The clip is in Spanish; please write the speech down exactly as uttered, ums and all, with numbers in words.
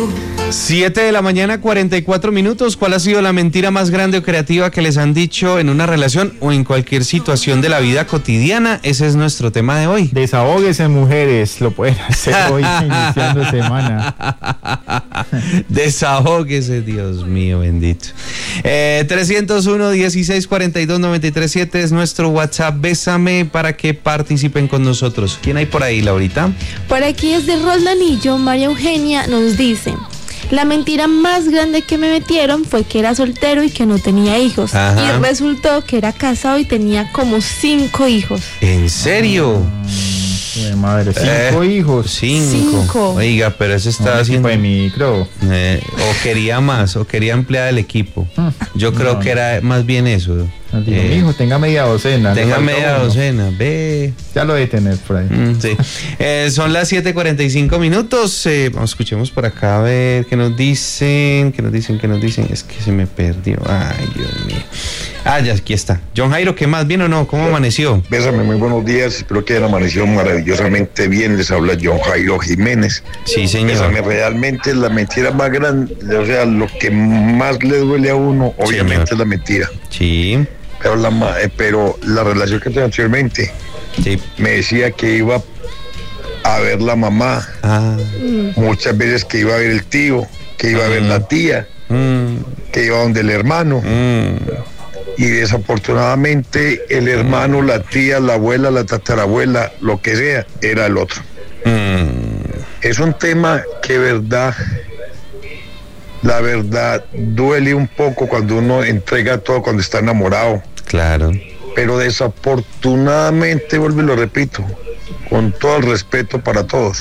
Siete de la mañana, cuarenta y cuatro minutos. ¿Cuál ha sido la mentira más grande o creativa que les han dicho en una relación o en cualquier situación de la vida cotidiana? Ese es nuestro tema de hoy. Desahóguese, mujeres, lo pueden hacer hoy iniciando semana. Desahóguese, Dios mío, bendito. Eh, trescientos uno, dieciséis, cuarenta y dos, noventa y tres, siete es nuestro WhatsApp. Bésame para que participen con nosotros. ¿Quién hay por ahí, Laurita? Por aquí es de Roldanillo. María Eugenia nos dice: la mentira más grande que me metieron fue que era soltero y que no tenía hijos. Ajá. Y resultó que era casado y tenía como cinco hijos. ¿En serio? Mm, madre, cinco eh, hijos. Cinco. cinco. Oiga, pero eso estaba no, haciendo. De micro. Eh, o quería más, o quería emplear el equipo. Yo creo no. que era más bien eso. Digo, eh, hijo, tenga media docena. Tenga media uno. docena, ve. Ya lo debe tener por ahí. Mm, sí. eh, son las siete cuarenta y cinco minutos. Eh, vamos, escuchemos por acá a ver qué nos dicen, qué nos dicen, qué nos dicen. Es que se me perdió. Ay, Dios mío. Ah, ya, aquí está. John Jairo, ¿qué más? ¿Bien o no? ¿Cómo amaneció? Bésame, muy buenos días. Espero que hayan amanecido maravillosamente bien. Les habla John Jairo Jiménez. Sí, señor. Bésame, realmente la mentira más grande, o sea, lo que más le duele a uno, obviamente, señor, es la mentira. Sí. Pero la, pero la relación que tenía anteriormente, sí, me decía que iba a ver la mamá, ah. muchas veces que iba a ver el tío, que iba mm. a ver la tía, mm. que iba donde el hermano. Mm. Y desafortunadamente el hermano, la tía, la abuela, la tatarabuela, lo que sea, era el otro. Mm. Es un tema que, verdad, la verdad, duele un poco cuando uno entrega todo, cuando está enamorado. Claro. Pero desafortunadamente, vuelvo y lo repito, con todo el respeto para todos,